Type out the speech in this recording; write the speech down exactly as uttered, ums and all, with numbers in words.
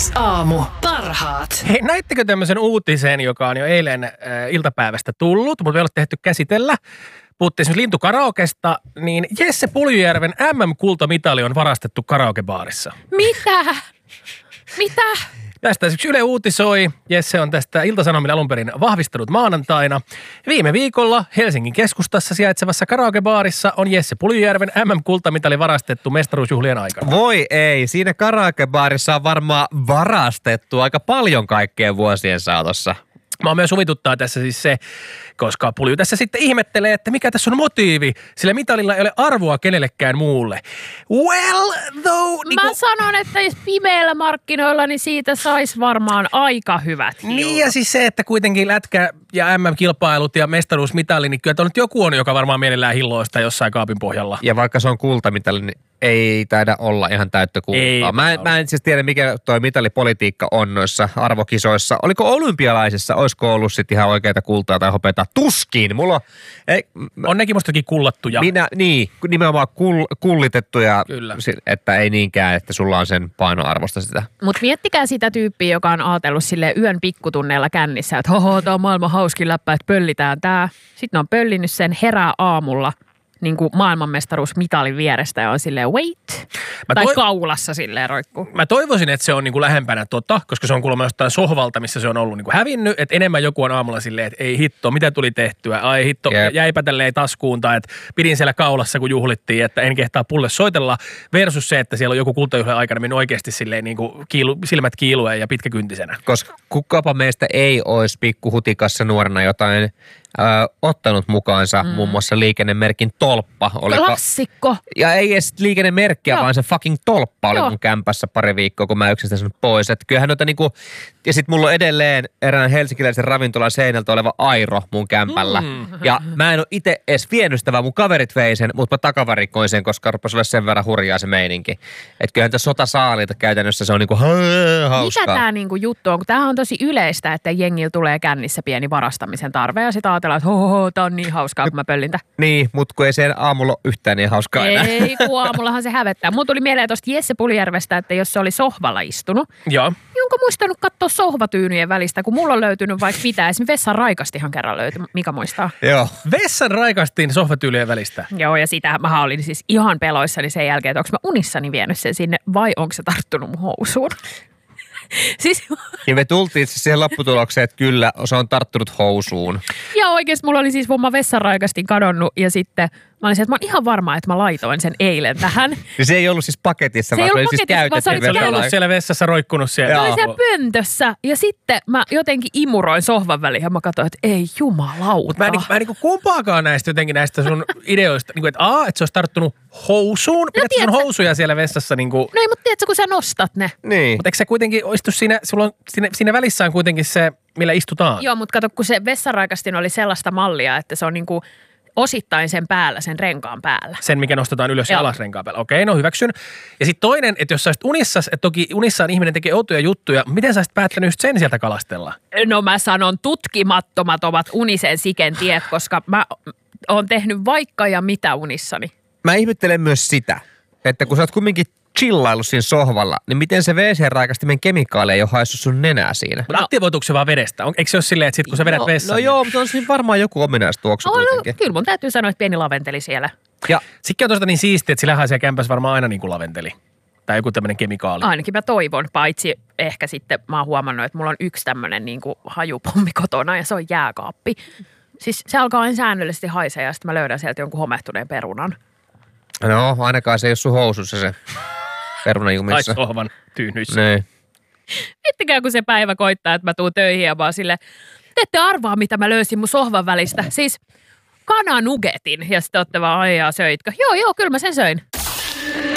Aamu. Parhaat. Hei, näittekö tämmöisen uutisen, joka on jo eilen äh, iltapäivästä tullut, mutta ei ole tehty käsitellä? Puhuttiin esimerkiksi lintukaraokesta, niin Jesse Puljujärven M M-kultamitali on varastettu karaokebaarissa. Mitä? Mitä? Tästä esimerkiksi Yle uutisoi. Jesse on tästä Ilta-Sanomille alun perin vahvistanut maanantaina. Viime viikolla Helsingin keskustassa sijaitsevassa karaokebaarissa on Jesse Puljujärven M M-kultamitali varastettu mestaruusjuhlien aikana. Voi ei, siinä karaokebaarissa on varmaan varastettu aika paljon kaikkeen vuosien saatossa. Mä oon myös huvituttaa tässä siis se, koska Pulju tässä sitten ihmettelee, että mikä tässä on motiivi, sillä mitalilla ei ole arvoa kenellekään muulle. Well, though... Niin Mä kun... sanon, että jos pimeillä markkinoilla, niin siitä saisi varmaan aika hyvät hiulat. Niin ja siis se, että kuitenkin lätkä ja M M-kilpailut ja mestaruusmitali, niin kyllä on nyt joku on, joka varmaan mielellään hilloista jossain kaapin pohjalla. Ja vaikka se on kultamitali, niin ei taida olla ihan täyttä kultaa. Mä en, mä en siis tiedä, mikä toi mitalipolitiikka on noissa arvokisoissa. Oliko olympialaisissa, olisiko ollut sitten ihan oikeita kultaa tai hopeata? Tuskin. Mulla on... Ei, on nekin mustakin kullattuja. Minä, niin, nimenomaan kull, kullitettuja, Kyllä. että ei niinkään, että sulla on sen painoarvosta sitä. Mutta miettikää sitä tyyppiä, joka on ajatellut sille yön pikkutunneilla kännissä, että hoho, tää on maailman hauskin läppä, että pöllitään tää. Sitten ne on pöllinyt sen, herää aamulla niin kuin maailmanmestaruusmitalin vierestä ja on silleen wait. Mä tai toi... kaulassa silleen roikkuu. Mä toivoisin, että se on niin kuin lähempänä tota, koska se on kuulemma jostain sohvalta, missä se on ollut niin kuin hävinnyt. Että enemmän joku on aamulla silleen, että ei hitto, mitä tuli tehtyä? Ai hitto, yep. jäipä tälleen taskuun tai että pidin siellä kaulassa, kun juhlittiin, että en kehtaa pulle soitella. Versus se, että siellä on joku kultajuhlan aikana mennyt oikeasti silleen niin kuin kiilu, silmät kiiluen ja pitkäkyntisenä. Koska kukapa meistä ei olisi pikkuhutikassa nuorena jotain ö, ottanut mukaansa, mm. muun muassa liikennemerkin tolppa. Oliko... Klassikko. Ja ei edes liikennemerkkiä, Joo. vaan se fucking tolppa oli Joo. mun kämpässä pari viikkoa, kun mä yksin sitä pois. Että kyllähän noita niinku, ja sit mulla on edelleen erään helsinkiläisen ravintolan seinältä oleva airo mun kämpällä. Mm. Ja mä en ole itse edes vienyt sitä, vaan mun kaverit vei sen, mutta mä takavarikoin sen, koska rupesi olla sen verran hurjaa se meininki. Että kyllähän tässä sotasaaliita käytännössä se on niinku hauskaa. Mikä tää niinku juttu on? Kun tämähän on tosi yleistä, että jengillä tulee kännissä pieni varastamisen tarve ja sitten ajatellaan, että hohoho, tää on niin hauskaa, kun mä pöllintä. Niin, mutta kun ei sen aamulla ole yhtään niin hauskaa enää. Ei, kun aamullahan se hävettää. Mulla tuli mieleen tuosta Jesse Puljärvestä, että jos se oli sohvalla istunut, Joo. niin onko muistanut katsoa sohvatyynyjen välistä, kun mulla on löytynyt vaikka mitä. Esimerkiksi vessan raikastihan kerran löytyi, mikä muistaa. Joo. Vessan raikastiin sohvatyylien välistä. Joo, ja sitä mä olin siis ihan peloissani sen jälkeen, että onko mä unissani vienyt sen sinne vai onko se tarttunut mun housuun. Siis... Ja me tultiin siihen lopputulokseen, että kyllä, se on tarttunut housuun. Ja oikeasti mulla oli siis mun vessanraikastin kadonnut ja sitten mä olin se, että mä oon ihan varma, että mä laitoin sen eilen tähän. Ja se ei ollut siis paketissa, se vaan se oli paketissa, siis käytetty. Se oli, se oli ollut siellä vessassa roikkunut siellä. Se oli siellä pöntössä ja sitten mä jotenkin imuroin sohvan väliin ja mä katsoin, että ei jumalauta. Mutta mä en, mä en niin kumpaakaan näistä jotenkin näistä sun ideoista, niin kuin, että a, että se olisi tarttunut housuun. Pidätkö sun housuja siellä vessassa? Niin kuin... No ei, mutta tiedätkö, kun sä nostat ne. Niin. Mutta eikö se kuitenkin istu siinä, sulla on, siinä, siinä välissä on kuitenkin se, millä istutaan? Joo, mutta kato, kun se vessanraikastin oli sellaista mallia, että se on niin kuin osittain sen päällä, sen renkaan päällä. Sen, mikä nostetaan ylös Joo. ja alas renkaan päällä. Okei, no hyväksyn. Ja sitten toinen, että jos sä olisit unissas, että toki unissaan ihminen tekee outoja juttuja, miten sä olisit päättänyt just sen sieltä kalastella? No mä sanon, tutkimattomat ovat unisen siken tiet, koska mä oon tehnyt vaikka ja mitä unissani. Mä ihmettelen myös sitä, että kun sä oot kumminkin chillaillut siinä sohvalla, niin miten se W C-raikastimen kemikaali ei ole haissut sun nenää siinä? Mutta no. Aktivoituuko se vaan vedestä? On, eikö se ole silleen, että sit kun sä vedät no, vessaan? No niin... joo, mutta on siinä varmaan joku ominaistuoksu no, kuitenkin. No, kyllä mun täytyy sanoa, että pieni laventeli siellä. Ja Sitten on tosta niin siistiä, että sillä haisee kämpässä varmaan aina niin kuin laventeli. Tai joku tämmöinen kemikaali. Ainakin mä toivon, paitsi ehkä sitten mä oon huomannut, että mulla on yksi tämmöinen niin kuin hajupommi kotona ja se on jääkaappi. Siis se alkaa aina säännöllisesti haisee ja sitten mä löydän sieltä jonkun homehtuneen perunan. no, ainakaan se ei ole sun housussa se perunajumissa. Tai sohvan tyynyissä. Niin. Miettikää, kun se päivä koittaa, että mä tuun töihin ja vaan sille, te ette arvaa, mitä mä löysin mun sohvan välistä. Siis kananugetin ja sitten ootte vaan, ai jaa, söitkö? Joo, joo, kyllä mä sen söin.